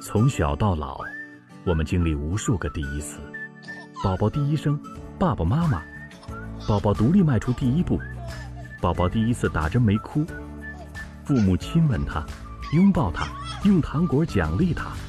从小到老，我们经历无数个第一次：宝宝第一声，爸爸妈妈；宝宝独立迈出第一步；宝宝第一次打针没哭；父母亲吻他，拥抱他，用糖果奖励他。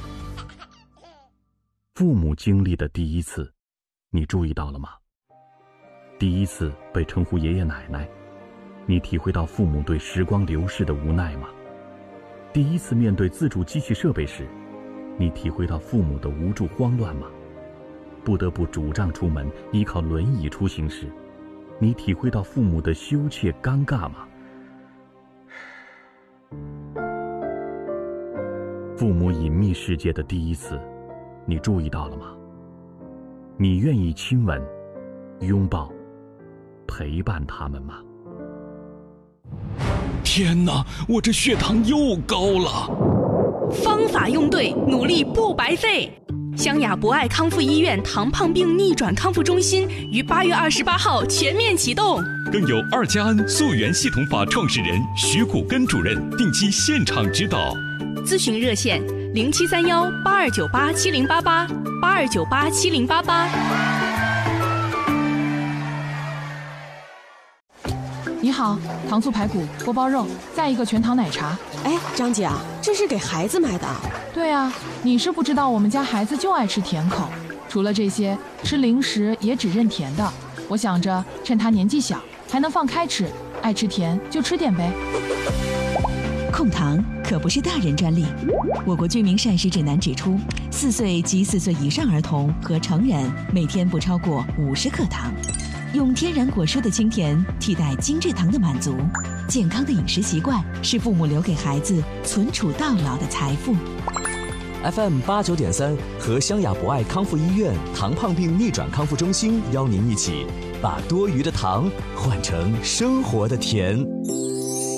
父母经历的第一次，你注意到了吗？第一次被称呼爷爷奶奶，你体会到父母对时光流逝的无奈吗？第一次面对自助机器设备时，你体会到父母的无助慌乱吗？不得不拄杖出门，依靠轮椅出行时，你体会到父母的羞怯尴尬吗？父母隐秘世界的第一次，你注意到了吗？你愿意亲吻、拥抱、陪伴他们吗？ 天哪，我这血糖又高了！ 方法用对，努力不白费。湘雅博爱康复医院糖胖病逆转康复中心于8月28号全面启动， 更有2加N溯源系统法创始人徐谷根主任定期现场指导。 咨询热线07318298708882987088。 你好，糖醋排骨、锅包肉，再一个全糖奶茶。 哎，张姐啊，这是给孩子买的。 对啊，你是不知道我们家孩子就爱吃甜口，除了这些，吃零食也只认甜的。我想着趁他年纪小，还能放开吃，爱吃甜就吃点呗。 控糖可不是大人专利。我国居民膳食指南指出，4岁及4岁以上儿童和成人每天不超过50克糖。用天然果蔬的清甜替代精制糖的满足，健康的饮食习惯是父母留给孩子存储到老的财富。 FM 89.3和湘雅博爱康复医院糖胖病逆转康复中心邀您一起，把多余的糖换成生活的甜。